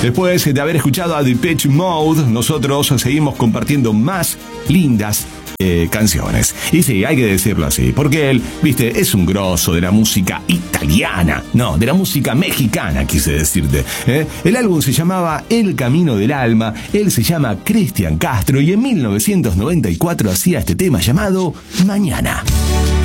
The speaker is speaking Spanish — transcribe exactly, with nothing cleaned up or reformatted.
Después de haber escuchado a Depeche Mode, nosotros seguimos compartiendo más lindas eh, canciones. Y sí, hay que decirlo así, porque él, viste, es un grosso de la música italiana. No, de la música mexicana, quise decirte. ¿eh? El álbum se llamaba El Camino del Alma, él se llama Cristian Castro y en mil novecientos noventa y cuatro hacía este tema llamado Mañana.